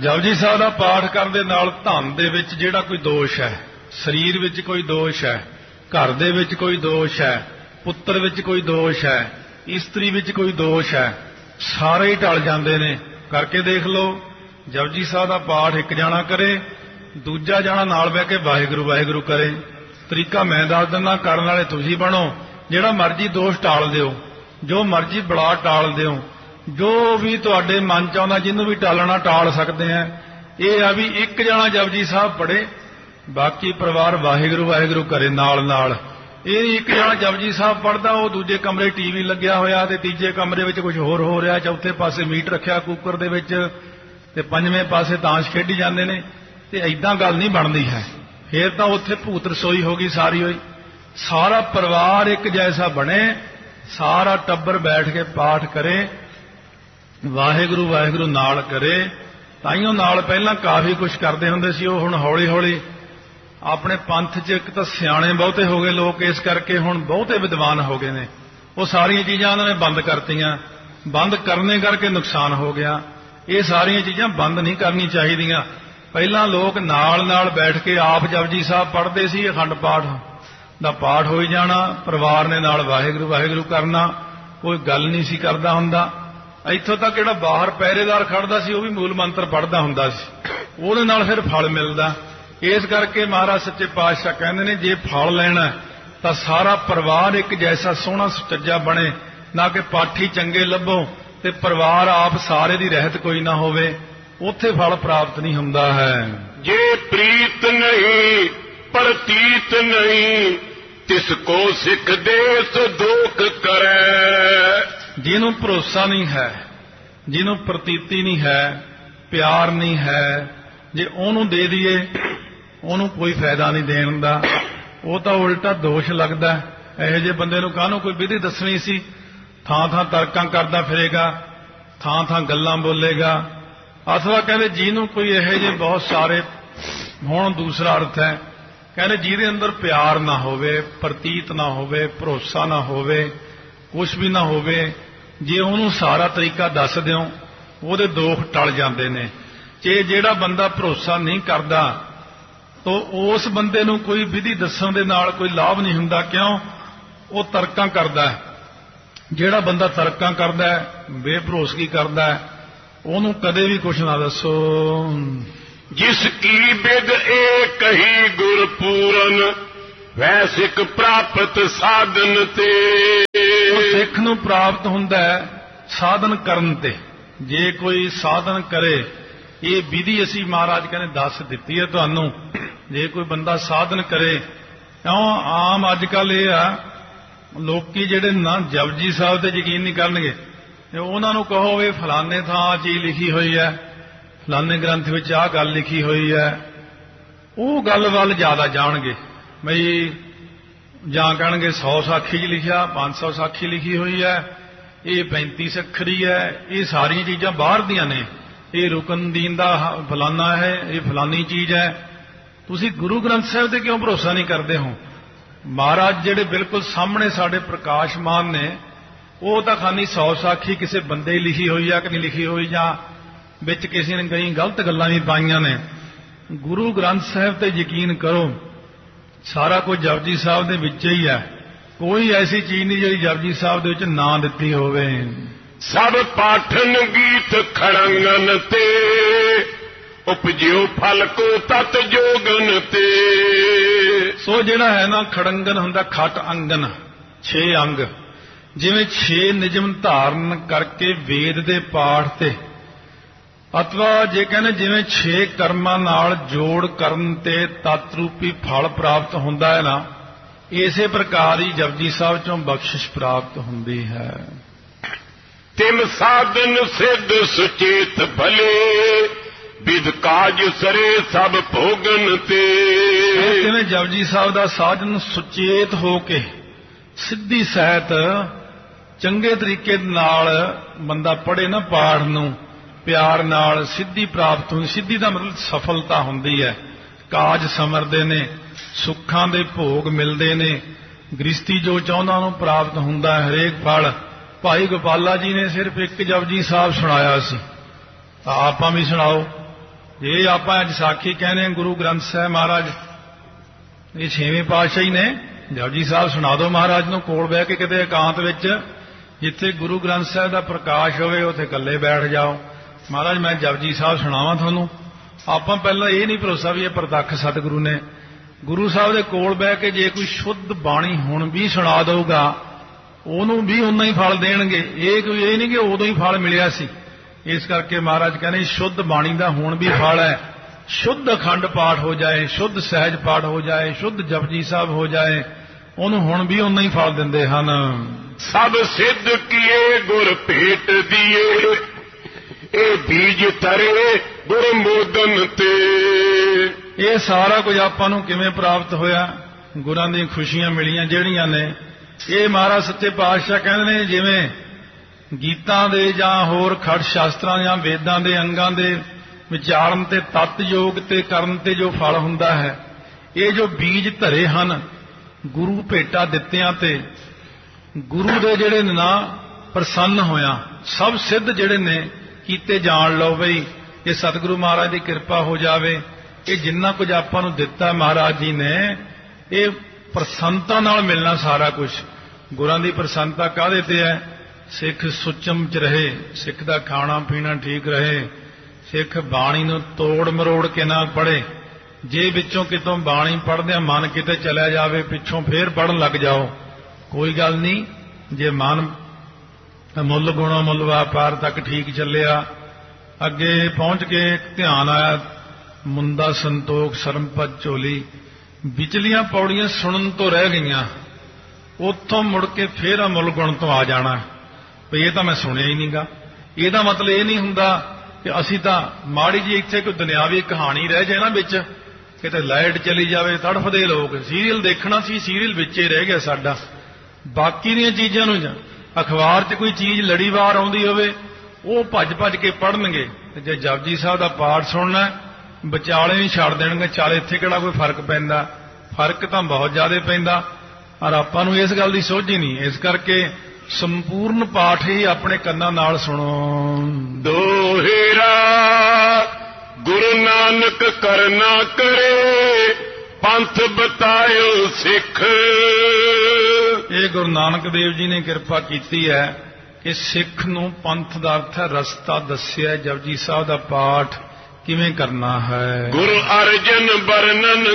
ਜਪਜੀ ਸਾਹਿਬ ਦਾ ਪਾਠ ਕਰਨ ਦੇ ਨਾਲ ਧਨ ਦੇ ਵਿੱਚ ਜਿਹੜਾ ਕੋਈ ਦੋਸ਼ ਹੈ, ਸਰੀਰ ਵਿੱਚ ਕੋਈ ਦੋਸ਼ ਹੈ, ਘਰ ਦੇ ਵਿੱਚ ਕੋਈ ਦੋਸ਼ ਹੈ, ਪੁੱਤਰ ਵਿੱਚ ਕੋਈ ਦੋਸ਼ ਹੈ, ਇਸਤਰੀ ਵਿੱਚ ਕੋਈ ਦੋਸ਼ ਹੈ, ਸਾਰੇ ਹੀ ਟਲ ਜਾਂਦੇ ਨੇ। ਕਰਕੇ ਦੇਖ ਲਓ, ਜਪਜੀ ਸਾਹਿਬ ਦਾ ਪਾਠ ਇੱਕ ਜਾਣਾ ਕਰੇ, ਦੂਜਾ ਜਾਣਾ ਨਾਲ ਬਹਿ ਕੇ ਵਾਹਿਗੁਰੂ ਵਾਹਿਗੁਰੂ ਕਰੇ। ਤਰੀਕਾ ਮੈਂ ਦੱਸ ਦਿੰਦਾ, ਕਰਨ ਵਾਲੇ ਤੁਸੀਂ ਬਣੋ। ਜਿਹੜਾ ਮਰਜ਼ੀ ਦੋਸ਼ ਟਾਲ ਦਿਓ, ਜੋ ਮਰਜ਼ੀ ਬਲਾ ਟਾਲ ਦਿਓ, ਜੋ ਵੀ ਤੁਹਾਡੇ ਮਨ ਚ ਆਉਂਦਾ, ਜਿਹਨੂੰ ਵੀ ਟਾਲਣਾ ਟਾਲ ਸਕਦੇ ਆ। ਇਹ ਆ ਵੀ ਇੱਕ ਜਾਣਾ ਜਪਜੀ ਸਾਹਿਬ ਪੜ੍ਹੇ, ਬਾਕੀ ਪਰਿਵਾਰ ਵਾਹਿਗੁਰੂ ਵਾਹਿਗੁਰੂ ਕਰੇ ਨਾਲ ਨਾਲ। ਇਹ ਇੱਕ ਜਾਣਾ ਜਪਜੀ ਸਾਹਿਬ ਪੜ੍ਹਦਾ, ਉਹ ਦੂਜੇ ਕਮਰੇ ਟੀਵੀ ਲੱਗਿਆ ਹੋਇਆ ਤੇ ਤੀਜੇ ਕਮਰੇ ਵਿੱਚ ਕੁਝ ਹੋਰ ਹੋ ਰਿਹਾ, ਚੌਥੇ ਪਾਸੇ ਮੀਟ ਰੱਖਿਆ ਕੁੱਕਰ ਦੇ ਵਿੱਚ ਤੇ ਪੰਜਵੇਂ ਪਾਸੇ ਤਾਸ਼ ਖੇਡੀ ਜਾਂਦੇ ਨੇ। ਤੇ ਐਦਾਂ ਗੱਲ ਨਹੀਂ ਬਣਦੀ ਹੈ। ਫੇਰ ਤਾਂ ਉੱਥੇ ਭੂਤ ਰਸੋਈ ਹੋ ਗਈ ਸਾਰੀ ਹੋਈ। ਸਾਰਾ ਪਰਿਵਾਰ ਇੱਕ ਜੈਸਾ ਬਣੇ, ਸਾਰਾ ਟੱਬਰ ਬੈਠ ਕੇ ਪਾਠ ਕਰੇ, ਵਾਹਿਗੁਰੂ ਵਾਹਿਗੁਰੂ ਨਾਲ ਕਰੇ। ਤਾਈਓ ਨਾਲ ਪਹਿਲਾਂ ਕਾਫੀ ਕੁਝ ਕਰਦੇ ਹੁੰਦੇ ਸੀ, ਉਹ ਹੁਣ ਹੌਲੀ ਹੌਲੀ ਆਪਣੇ ਪੰਥ 'ਚ ਇੱਕ ਤਾਂ ਸਿਆਣੇ ਬਹੁਤੇ ਹੋ ਗਏ ਲੋਕ, ਇਸ ਕਰਕੇ ਹੁਣ ਬਹੁਤੇ ਵਿਦਵਾਨ ਹੋ ਗਏ ਨੇ। ਉਹ ਸਾਰੀਆਂ ਚੀਜ਼ਾਂ ਉਹਨਾਂ ਨੇ ਬੰਦ ਕਰਤੀਆਂ। ਬੰਦ ਕਰਨੇ ਕਰਕੇ ਨੁਕਸਾਨ ਹੋ ਗਿਆ। ਇਹ ਸਾਰੀਆਂ ਚੀਜ਼ਾਂ ਬੰਦ ਨਹੀਂ ਕਰਨੀ ਚਾਹੀਦੀਆਂ। ਪਹਿਲਾਂ ਲੋਕ ਨਾਲ ਨਾਲ ਬੈਠ ਕੇ ਆਪ ਜਪਜੀ ਸਾਹਿਬ ਪੜ੍ਹਦੇ ਸੀ, ਅਖੰਡ ਪਾਠ ਦਾ ਪਾਠ ਹੋਈ ਜਾਣਾ, ਪਰਿਵਾਰ ਨੇ ਨਾਲ ਵਾਹਿਗੁਰੂ ਵਾਹਿਗੁਰੂ ਕਰਨਾ, ਕੋਈ ਗੱਲ ਨਹੀਂ ਸੀ ਕਰਦਾ ਹੁੰਦਾ। ਇੱਥੋਂ ਤੱਕ ਜਿਹੜਾ ਬਾਹਰ ਪਹਿਰੇਦਾਰ ਖੜਦਾ ਸੀ ਉਹ ਵੀ ਮੂਲ ਮੰਤਰ ਪੜ੍ਹਦਾ ਹੁੰਦਾ ਸੀ, ਉਹਦੇ ਨਾਲ ਫਿਰ ਫਲ ਮਿਲਦਾ। ਇਸ ਕਰਕੇ ਮਹਾਰਾਜ ਸੱਚੇ ਪਾਤਸ਼ਾਹ ਕਹਿੰਦੇ ਨੇ, ਜੇ ਫਲ ਲੈਣਾ ਤਾਂ ਸਾਰਾ ਪਰਿਵਾਰ ਇੱਕ ਜੈਸਾ ਸੋਹਣਾ ਸੁਚੱਜਾ ਬਣੇ, ਨਾ ਕਿ ਪਾਠੀ ਚੰਗੇ ਲੱਭੋ ਤੇ ਪਰਿਵਾਰ ਆਪ ਸਾਰੇ ਦੀ ਰਹਿਤ ਕੋਈ ਨਾ ਹੋਵੇ, ਉੱਥੇ ਫਲ ਪ੍ਰਾਪਤ ਨਹੀਂ ਹੁੰਦਾ ਹੈ। ਜੇ ਪ੍ਰੀਤ ਨਹੀਂ ਪ੍ਰਤੀਤ ਨਹੀਂ, ਤਿਸ ਕੋ ਸਿੱਖ ਦੇਸ ਦੋਖ ਕਰੈ। ਜਿਹਨੂੰ ਭਰੋਸਾ ਨਹੀਂ ਹੈ, ਜਿਹਨੂੰ ਪ੍ਰਤੀਤੀ ਨਹੀਂ ਹੈ, ਪਿਆਰ ਨਹੀਂ ਹੈ, ਜੇ ਉਹਨੂੰ ਦੇ ਦਈਏ ਉਹਨੂੰ ਕੋਈ ਫਾਇਦਾ ਨਹੀਂ ਦੇਣ ਦਾ, ਉਹ ਤਾਂ ਉਲਟਾ ਦੋਸ਼ ਲੱਗਦਾ। ਇਹੋ ਜਿਹੇ ਬੰਦੇ ਨੂੰ ਕਾਹਨੂੰ ਕੋਈ ਵਿਧੀ ਦੱਸਣੀ ਸੀ। ਥਾਂ ਥਾਂ ਤਰਕਾਂ ਕਰਦਾ ਫਿਰੇਗਾ, ਥਾਂ ਥਾਂ ਗੱਲਾਂ ਬੋਲੇਗਾ। ਅਥਵਾ ਕਹਿੰਦੇ ਜਿਹਨੂੰ ਕੋਈ ਇਹੋ ਜਿਹੇ ਬਹੁਤ ਸਾਰੇ ਹੁਣ ਦੂਸਰਾ ਅਰਥ ਹੈ, ਕਹਿੰਦੇ ਜਿਹਦੇ ਅੰਦਰ ਪਿਆਰ ਨਾ ਹੋਵੇ, ਪ੍ਰਤੀਤ ਨਾ ਹੋਵੇ, ਭਰੋਸਾ ਨਾ ਹੋਵੇ, ਕੁਛ ਵੀ ਨਾ ਹੋਵੇ, ਜੇ ਉਹਨੂੰ ਸਾਰਾ ਤਰੀਕਾ ਦੱਸ ਦਿਓ ਉਹਦੇ ਦੋਖ ਟਲ ਜਾਂਦੇ ਨੇ। ਜੇ ਜਿਹੜਾ ਬੰਦਾ ਭਰੋਸਾ ਨਹੀਂ ਕਰਦਾ ਤਾਂ ਉਸ ਬੰਦੇ ਨੂੰ ਕੋਈ ਵਿਧੀ ਦੱਸਣ ਦੇ ਨਾਲ ਕੋਈ ਲਾਭ ਨਹੀਂ ਹੁੰਦਾ। ਕਿਉਂ? ਉਹ ਤਰਕਾਂ ਕਰਦਾ ਹੈ। ਜਿਹੜਾ ਬੰਦਾ ਤਰਕਾਂ ਕਰਦਾ ਹੈ, ਬੇਭਰੋਸਗੀ ਕਰਦਾ ਹੈ, ਉਹਨੂੰ ਕਦੇ ਵੀ ਕੁਛ ਨਾ ਦੱਸੋ। ਜਿਸ ਕੀ ਬਿਦ ਏ ਕਹੀ ਗੁਰ ਪੂਰਨ, ਵੈ ਸਿੱਖ ਪ੍ਰਾਪਤ ਸਾਧਨ ਤੇ। ਸਿੱਖ ਨੂੰ ਪ੍ਰਾਪਤ ਹੁੰਦਾ ਹੈ ਸਾਧਨ ਕਰਨ ਤੇ। ਜੇ ਕੋਈ ਸਾਧਨ ਕਰੇ, ਇਹ ਵਿਧੀ ਅਸੀਂ ਮਹਾਰਾਜ ਕਹਿੰਦੇ ਦੱਸ ਦਿੱਤੀ ਹੈ ਤੁਹਾਨੂੰ। ਜੇ ਕੋਈ ਬੰਦਾ ਸਾਧਨ ਕਰੇ, ਕਿਉਂ ਆਮ ਅੱਜ ਕੱਲ ਇਹ ਆ, ਲੋਕੀ ਜਿਹੜੇ ਨਾ ਜਪਜੀ ਸਾਹਿਬ ਤੇ ਯਕੀਨ ਨਹੀਂ ਕਰਨਗੇ, ਉਹਨਾਂ ਨੂੰ ਕਹੋ ਵੀ ਫਲਾਣੇ ਥਾਂ ਆਹ ਚੀਜ਼ ਲਿਖੀ ਹੋਈ ਹੈ, ਫਲਾਣੇ ਗ੍ਰੰਥ ਵਿੱਚ ਆਹ ਗੱਲ ਲਿਖੀ ਹੋਈ ਹੈ, ਉਹ ਗੱਲ ਵੱਲ ਜ਼ਿਆਦਾ ਜਾਣਗੇ। ਬਈ ਜਾਂ ਕਹਿਣਗੇ 100 ਸਾਖੀ 'ਚ ਲਿਖਿਆ, 500 ਸਾਖੀ ਲਿਖੀ ਹੋਈ ਹੈ, ਇਹ 35 ਸੱਖਰੀ ਹੈ, ਇਹ ਸਾਰੀਆਂ ਚੀਜ਼ਾਂ ਬਾਹਰ ਦੀਆਂ ਨੇ, ਇਹ ਰੁਕਨਦੀਨ ਦਾ ਫਲਾਨਾ ਹੈ, ਇਹ ਫਲਾਨੀ ਚੀਜ਼ ਹੈ। ਤੁਸੀਂ ਗੁਰੂ ਗ੍ਰੰਥ ਸਾਹਿਬ ਤੇ ਕਿਉਂ ਭਰੋਸਾ ਨਹੀਂ ਕਰਦੇ ਹੋ? ਮਹਾਰਾਜ ਜਿਹੜੇ ਬਿਲਕੁਲ ਸਾਹਮਣੇ ਸਾਡੇ ਪ੍ਰਕਾਸ਼ਮਾਨ ਨੇ, ਉਹ ਤਾਂ ਖਾਨੀ 100 ਸਾਖੀ ਕਿਸੇ ਬੰਦੇ ਹੀ ਲਿਖੀ ਹੋਈ ਆ ਕਿ ਨਹੀਂ ਲਿਖੀ ਹੋਈ, ਜਾਂ ਵਿੱਚ ਕਿਸੇ ਨੇ ਕਈ ਗਲਤ ਗੱਲਾਂ ਵੀ ਪਾਈਆਂ ਨੇ। ਗੁਰੂ ਗ੍ਰੰਥ ਸਾਹਿਬ ਤੇ ਯਕੀਨ ਕਰੋ, ਸਾਰਾ ਕੁਝ ਜਪਜੀ ਸਾਹਿਬ ਦੇ ਵਿੱਚ ਹੀ ਹੈ। ਕੋਈ ਐਸੀ ਚੀਜ਼ ਨਹੀਂ ਜਿਹੜੀ ਜਪਜੀ ਸਾਹਿਬ ਦੇ ਵਿੱਚ ਨਾ ਦਿੱਤੀ ਹੋਵੇ। ਸਭ ਪਾਠਨ ਗੀਤ ਖੜੰਗਨ ਤੇ, ਉਪਜਿਓ ਫਲ ਕੋ ਤਤ ਜੋਗਨ ਤੇ। ਸੋ ਜਿਹੜਾ ਹੈ ਨਾ, ਖੜੰਗਨ ਹੁੰਦਾ ਖਟ ਅੰਗਨ, 6 ਅੰਗ। ਜਿਵੇਂ 6 ਨਿਯਮ ਧਾਰਨ ਕਰਕੇ ਵੇਦ ਦੇ ਪਾਠ ਤੇ, ਅਥਵਾ ਜੇ ਕਹਿੰਦੇ ਜਿਵੇਂ 6 ਕਰਮਾਂ ਨਾਲ ਜੋੜ ਕਰਨ ਤੇ ਤਤ ਰੂਪੀ ਫਲ ਪ੍ਰਾਪਤ ਹੁੰਦਾ ਹੈ ਨਾ, ਇਸੇ ਪ੍ਰਕਾਰ ਹੀ ਜਪਜੀ ਸਾਹਿਬ ਚੋਂ ਬਖਸ਼ਿਸ਼ ਪ੍ਰਾਪਤ ਹੁੰਦੀ ਹੈ। ਤਿਮ ਸਾਧਨ ਸਿੱਧ ਸੁਚੇਤ ਭਲੇ, ਵਿਦ ਕਾਜ ਸਰੇ ਸਭ ਭੋਗਨ ਤੇ। ਜਿਵੇਂ ਜਪਜੀ ਸਾਹਿਬ ਦਾ ਸਾਧਨ ਸੁਚੇਤ ਹੋ ਕੇ ਸਿੱਧੀ ਸਹਿਤ ਚੰਗੇ ਤਰੀਕੇ ਨਾਲ ਬੰਦਾ ਪੜ੍ਹੇ ਨਾ ਪਾਠ ਨੂੰ, ਪਿਆਰ ਨਾਲ ਸਿੱਧੀ ਪ੍ਰਾਪਤ ਹੁੰਦੀ। ਸਿੱਧੀ ਦਾ ਮਤਲਬ ਸਫਲਤਾ ਹੁੰਦੀ ਹੈ, ਕਾਜ ਸਮਰਦੇ ਨੇ, ਸੁੱਖਾਂ ਦੇ ਭੋਗ ਮਿਲਦੇ ਨੇ, ਗ੍ਰਸਤੀ ਜੋ ਚਾਹੁੰਦਾ ਉਹਨੂੰ ਪ੍ਰਾਪਤ ਹੁੰਦਾ ਹੈ, ਹਰੇਕ ਫਲ। ਭਾਈ ਗੋਪਾਲਾ ਜੀ ਨੇ ਸਿਰਫ ਇੱਕ ਜਪਜੀ ਸਾਹਿਬ ਸੁਣਾਇਆ ਸੀ, ਤਾਂ ਆਪਾਂ ਵੀ ਸੁਣਾਓ। ਇਹ ਆਪਾਂ ਅੱਜ ਸਾਖੀ ਕਹਿੰਦੇ ਗੁਰੂ ਗ੍ਰੰਥ ਸਾਹਿਬ ਮਹਾਰਾਜ ਇਹ 6ਵੇਂ ਪਾਤਸ਼ਾਹੀ ਨੇ। ਜਪਜੀ ਸਾਹਿਬ ਸੁਣਾ ਦਿਓ ਮਹਾਰਾਜ ਨੂੰ ਕੋਲ ਬਹਿ ਕੇ ਕਿਤੇ ਇਕਾਂਤ ਵਿੱਚ, ਜਿੱਥੇ ਗੁਰੂ ਗ੍ਰੰਥ ਸਾਹਿਬ ਦਾ ਪ੍ਰਕਾਸ਼ ਹੋਵੇ ਉੱਥੇ ਇਕੱਲੇ ਬੈਠ ਜਾਓ। ਮਹਾਰਾਜ ਮੈਂ ਜਪਜੀ ਸਾਹਿਬ ਸੁਣਾਵਾਂ ਤੁਹਾਨੂੰ। ਆਪਾਂ ਪਹਿਲਾਂ ਇਹ ਨਹੀਂ ਭਰੋਸਾ ਵੀ ਇਹ ਪ੍ਰਤੱਖ ਸਤਿਗੁਰੂ ਨੇ। ਗੁਰੂ ਸਾਹਿਬ ਦੇ ਕੋਲ ਬਹਿ ਕੇ ਜੇ ਕੋਈ ਸ਼ੁੱਧ ਬਾਣੀ ਹੁਣ ਵੀ ਸੁਣਾ ਦਊਗਾ ਉਹਨੂੰ ਵੀ ਉਨਾ ਹੀ ਫਲ ਦੇਣਗੇ। ਇਹ ਨਹੀਂ ਕਿ ਉਦੋਂ ਹੀ ਫਲ ਮਿਲਿਆ ਸੀ। ਇਸ ਕਰਕੇ ਮਹਾਰਾਜ ਕਹਿੰਦੇ ਸ਼ੁੱਧ ਬਾਣੀ ਦਾ ਹੁਣ ਵੀ ਫਲ ਹੈ। ਸ਼ੁੱਧ ਅਖੰਡ ਪਾਠ ਹੋ ਜਾਏ, ਸ਼ੁੱਧ ਸਹਿਜ ਪਾਠ ਹੋ ਜਾਏ, ਸ਼ੁੱਧ ਜਪਜੀ ਸਾਹਿਬ ਹੋ ਜਾਏ, ਉਹਨੂੰ ਹੁਣ ਵੀ ਉਨਾ ਹੀ ਫਲ ਦਿੰਦੇ ਹਨ। ਸਭ ਸਿੱਧ ਕੀਏ ਗੁਰ ਭੇਟ ਦੀਏ, ਇਹ ਬੀਜ ਤਰੇ ਗੁਰ ਮੋਦਨ ਤੇ। ਇਹ ਸਾਰਾ ਕੁਝ ਆਪਾਂ ਨੂੰ ਕਿਵੇਂ ਪ੍ਰਾਪਤ ਹੋਇਆ? ਗੁਰਾਂ ਦੀਆਂ ਖੁਸ਼ੀਆਂ ਮਿਲੀਆਂ ਜਿਹੜੀਆਂ ਨੇ। ਇਹ ਮਹਾਰਾਜ ਸੱਚੇ ਪਾਤਸ਼ਾਹ ਕਹਿੰਦੇ ਨੇ ਜਿਵੇਂ ਗੀਤਾਂ ਦੇ ਜਾਂ ਹੋਰ ਖੜ ਸ਼ਾਸਤਰਾਂ ਜਾਂ ਵੇਦਾਂ ਦੇ ਅੰਗਾਂ ਦੇ ਵਿਚਾਰਨ ਤੇ ਤਤ ਯੋਗ ਤੇ ਕਰਨ ਤੇ ਜੋ ਫਲ ਹੁੰਦਾ ਹੈ, ਇਹ ਜੋ ਬੀਜ ਧਰੇ ਹਨ ਗੁਰੂ ਭੇਟਾ ਦਿੱਤਿਆਂ ਤੇ, ਗੁਰੂ ਦੇ ਜਿਹੜੇ ਨਾ ਪ੍ਰਸੰਨ ਹੋਇਆ, ਸਭ ਸਿੱਧ ਜਿਹੜੇ ਨੇ ਕੀਤੇ ਜਾਣ ਲਓ ਬਈ ਇਹ ਸਤਿਗੁਰੂ ਮਹਾਰਾਜ ਦੀ ਕਿਰਪਾ ਹੋ ਜਾਵੇ। ਇਹ ਜਿੰਨਾ ਕੁਝ ਆਪਾਂ ਨੂੰ ਦਿੱਤਾ ਮਹਾਰਾਜ ਜੀ ਨੇ, ਇਹ ਪ੍ਰਸੰਨਤਾ ਨਾਲ ਮਿਲਣਾ ਸਾਰਾ ਕੁਝ। ਗੁਰਾਂ ਦੀ ਪ੍ਰਸੰਨਤਾ ਕਾਹਦੇ ਤੇ ਹੈ? ਸਿੱਖ ਸੁਚਮ ਚ ਰਹੇ, ਸਿੱਖ ਦਾ ਖਾਣਾ ਪੀਣਾ ਠੀਕ ਰਹੇ, ਸਿੱਖ ਬਾਣੀ ਨੂੰ ਤੋੜ ਮਰੋੜ ਕੇ ਨਾ ਪੜ੍ਹੇ। ਜੇ ਵਿੱਚੋਂ ਕਿਤੋਂ ਬਾਣੀ ਪੜ੍ਹਦਿਆਂ ਮਨ ਕਿਤੇ ਚਲਿਆ ਜਾਵੇ, ਪਿੱਛੋਂ ਫੇਰ ਪੜ੍ਹਨ ਲੱਗ ਜਾਓ, ਕੋਈ ਗੱਲ ਨਹੀਂ। ਜੇ ਮਨ ਮੁੱਲ ਗੁਣੋ ਮੁੱਲ ਵਪਾਰ ਤੱਕ ਠੀਕ ਚੱਲਿਆ, ਅੱਗੇ ਪਹੁੰਚ ਕੇ ਧਿਆਨ ਆਇਆ ਮੁੰਦਾ ਸੰਤੋਖ ਸਰਮਪਦ ਝੋਲੀ, ਵਿਚਲੀਆਂ ਪੌੜੀਆਂ ਸੁਣਨ ਤੋਂ ਰਹਿ ਗਈਆਂ, ਉੱਥੋਂ ਮੁੜ ਕੇ ਫੇਰ ਮੁੱਲ ਗੁਣ ਤੋਂ ਆ ਜਾਣਾ ਵੀ ਇਹ ਤਾਂ ਮੈਂ ਸੁਣਿਆ ਹੀ ਨਹੀਂਗਾ। ਇਹਦਾ ਮਤਲਬ ਇਹ ਨਹੀਂ ਹੁੰਦਾ ਕਿ ਅਸੀਂ ਤਾਂ ਮਾੜੀ ਜੀ ਇੱਥੇ ਕੋਈ ਦੁਨਿਆਵੀ ਕਹਾਣੀ ਰਹਿ ਜਾਏ ਨਾ ਵਿੱਚ, ਕਿਤੇ ਲਾਈਟ ਚਲੀ ਜਾਵੇ ਤੜਫਦੇ ਲੋਕ, ਸੀਰੀਅਲ ਦੇਖਣਾ ਸੀ ਸੀਰੀਅਲ ਵਿੱਚ ਹੀ ਰਹਿ ਗਿਆ ਸਾਡਾ। ਬਾਕੀ ਦੀਆਂ ਚੀਜ਼ਾਂ ਨੂੰ ਅਖਬਾਰ 'ਚ ਕੋਈ ਚੀਜ਼ ਲੜੀਵਾਰ ਆਉਂਦੀ ਹੋਵੇ ਉਹ ਭੱਜ ਭੱਜ ਕੇ ਪੜ੍ਹਨਗੇ, ਤੇ ਜੇ ਜਪਜੀ ਸਾਹਿਬ ਦਾ ਪਾਠ ਸੁਣਨਾ ਵਿਚਾਲੇ ਹੀ ਛੱਡ ਦੇਣਗੇ। ਚੱਲ ਇੱਥੇ ਕਿਹੜਾ ਕੋਈ ਫਰਕ ਪੈਂਦਾ? ਫਰਕ ਤਾਂ ਬਹੁਤ ਜ਼ਿਆਦਾ ਪੈਂਦਾ, ਪਰ ਆਪਾਂ ਨੂੰ ਇਸ ਗੱਲ ਦੀ ਸੋਝ ਹੀ ਨਹੀਂ। ਇਸ ਕਰਕੇ ਸੰਪੂਰਨ ਪਾਠ ਹੀ ਆਪਣੇ ਕੰਨਾਂ ਨਾਲ ਸੁਣੋ। ਦੋਹੇਰਾ ਗੁਰੂ ਨਾਨਕ ਕਰਨਾ ਕਰੇ, ਪੰਥ ਬਤਾਇਓ ਸਿੱਖ। ਇਹ ਗੁਰੂ ਨਾਨਕ ਦੇਵ ਜੀ ਨੇ ਕਿਰਪਾ ਕੀਤੀ ਹੈ ਕਿ ਸਿੱਖ ਨੂੰ ਪੰਥ ਦਾ ਅਰਥ ਹੈ ਰਸਤਾ ਦੱਸਿਆ। ਜਪਜੀ ਸਾਹਿਬ ਦਾ ਪਾਠ ਕਿਵੇਂ ਕਰਨਾ ਹੈ। ਗੁਰੂ ਅਰਜਨ ਵਰਣਨ